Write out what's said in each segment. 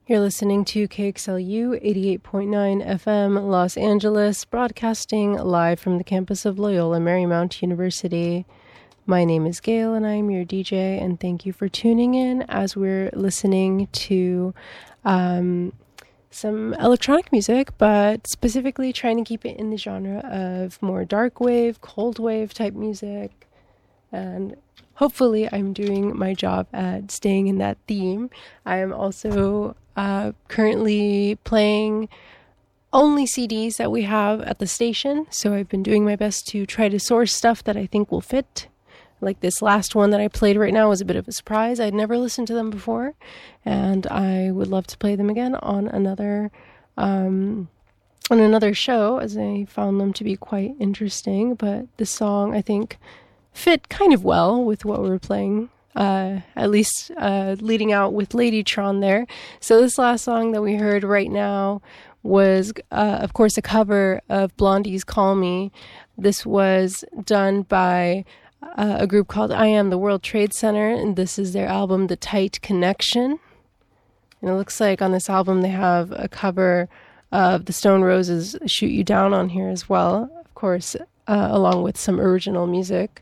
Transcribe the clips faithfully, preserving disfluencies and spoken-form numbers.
You're listening to K X L U eighty-eight point nine F M Los Angeles, broadcasting live from the campus of Loyola Marymount University. My name is Gail and I'm your D J, and thank you for tuning in as we're listening to um, some electronic music, but specifically trying to keep it in the genre of more dark wave, cold wave type music, and hopefully I'm doing my job at staying in that theme. I am also uh, currently playing only C Ds that we have at the station, so I've been doing my best to try to source stuff that I think will fit. Like this last one that I played right now was a bit of a surprise. I'd never listened to them before, and I would love to play them again on another um, on another show, as I found them to be quite interesting. But this song, I think, fit kind of well with what we were playing, uh, at least uh, leading out with Ladytron there. So this last song that we heard right now was, uh, of course, a cover of Blondie's Call Me. This was done by uh, a group called I Am the World Trade Center, and this is their album, The Tight Connection. And it looks like on this album they have a cover of the Stone Roses' Shoot You Down on here as well, of course, uh, along with some original music.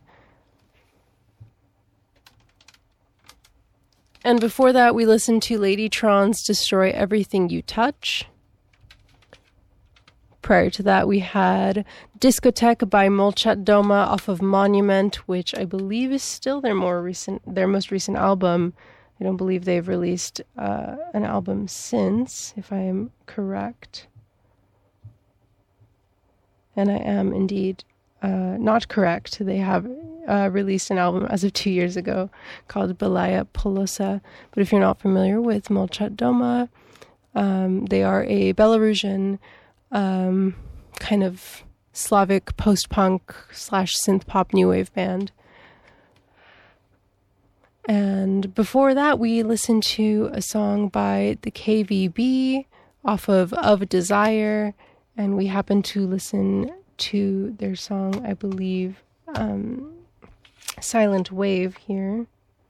And before that, we listened to Ladytron's Destroy Everything You Touch. Prior to that, we had Discotheque by Molchat Doma off of Monument, which I believe is still their more recent, their most recent album. I don't believe they've released uh, an album since, if I am correct. And I am indeed uh, not correct. They have Uh, released an album as of two years ago called Belaya Polosa. But if you're not familiar with Molchat Doma, um, they are a Belarusian um, kind of Slavic post-punk slash synth-pop new wave band. And before that, we listened to a song by the K V B off of Of Desire, and we happened to listen to their song, I believe, um, Silent Wave here.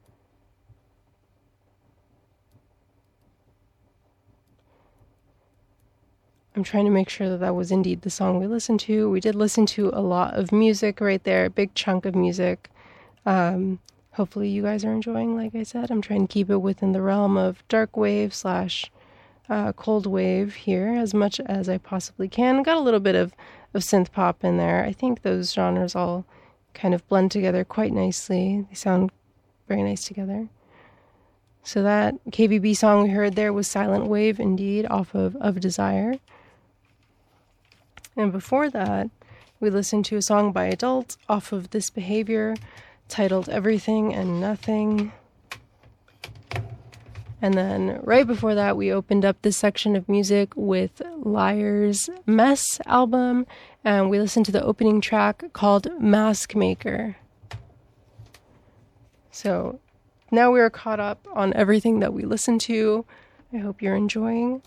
I'm trying to make sure that that was indeed the song we listened to. We did listen to a lot of music right there, a big chunk of music. Um, hopefully you guys are enjoying, like I said. I'm trying to keep it within the realm of dark wave slash uh, cold wave here as much as I possibly can. Got a little bit of, of synth pop in there. I think those genres all kind of blend together quite nicely. They sound very nice together. So that K V B song we heard there was Silent Wave, indeed, off of Of Desire. And before that, we listened to a song by Adult off of This Behavior, titled Everything and Nothing. And then right before that, we opened up this section of music with Liar's Mess album, and we listened to the opening track called Mask Maker. So now we are caught up on everything that we listened to. I hope you're enjoying.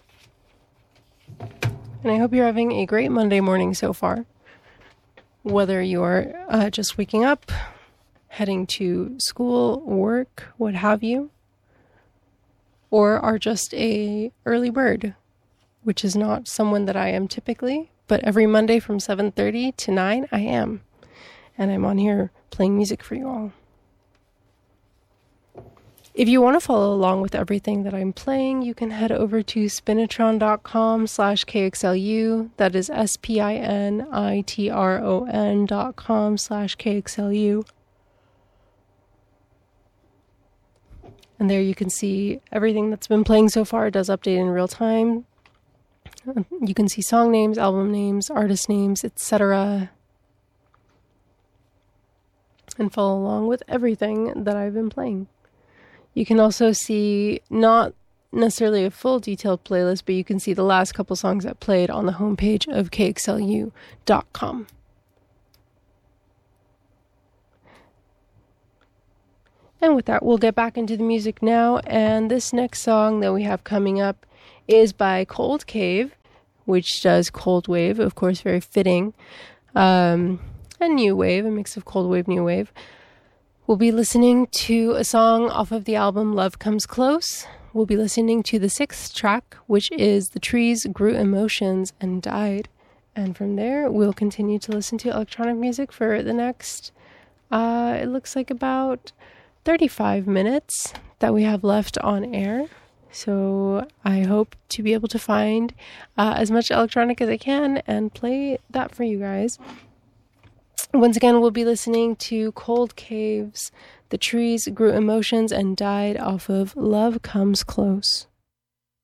And I hope you're having a great Monday morning so far. Whether you're uh, just waking up, heading to school, work, what have you, or are just a early bird, which is not someone that I am typically, but every Monday from seven thirty to nine, I am. And I'm on here playing music for you all. If you want to follow along with everything that I'm playing, you can head over to spinitron.com slash KXLU. That is S-P-I-N-I-T-R-O-N dot com slash KXLU. And there you can see everything that's been playing so far. It does update in real time. You can see song names, album names, artist names, et cetera. And follow along with everything that I've been playing. You can also see not necessarily a full detailed playlist, but you can see the last couple songs that played on the homepage of K X L U dot com. And with that, we'll get back into the music now. And this next song that we have coming up is by Cold Cave, which does cold wave, of course, very fitting. Um, and new wave, a mix of cold wave, new wave. We'll be listening to a song off of the album Love Comes Close. We'll be listening to the sixth track, which is The Trees Grew Emotions and Died. And from there, we'll continue to listen to electronic music for the next, uh, it looks like about thirty-five minutes that we have left on air. So I hope to be able to find uh, as much electronic as I can and play that for you guys. Once again, we'll be listening to Cold Caves, The Trees Grew Emotions and Died off of Love Comes Close.